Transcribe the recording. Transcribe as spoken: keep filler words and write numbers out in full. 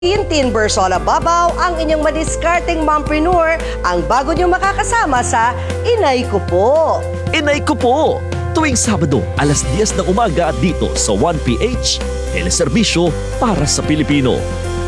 Tintin Bersola Babaw, ang inyong madiskarteng mompreneur, ang bago niyong makakasama sa Inay Ko Po. Inay Ko Po! Tuwing Sabado, alas diyes ng umaga dito sa one P H, teleserbisyo para sa Pilipino.